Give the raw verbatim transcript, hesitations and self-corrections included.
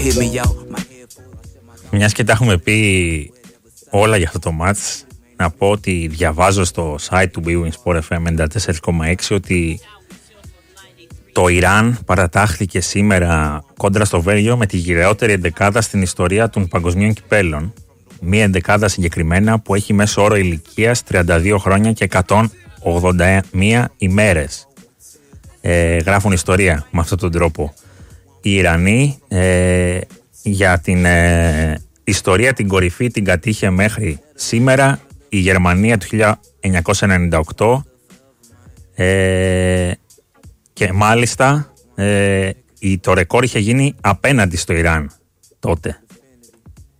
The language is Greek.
Μιας και τα έχουμε πει όλα για αυτό το μάτς, να πω ότι διαβάζω στο site του Bwin Sport εφ εμ ενενήντα τέσσερα κόμμα έξι ότι το Ιράν παρατάχθηκε σήμερα κόντρα στο Βέλγιο με τη γυραιότερη εντεκάδα στην ιστορία των παγκοσμίων κυπέλων. Μία εντεκάδα συγκεκριμένα που έχει μέσο όρο ηλικίας τριάντα δύο χρόνια και εκατόν ογδόντα μία ημέρες. Ε, γράφουν ιστορία με αυτόν τον τρόπο. Οι Ιρανοί ε, για την ε, ιστορία την κορυφή την κατήχε μέχρι σήμερα η Γερμανία του χίλια εννιακόσια ενενήντα οκτώ ε, και μάλιστα ε, το ρεκόρ είχε γίνει απέναντι στο Ιράν τότε.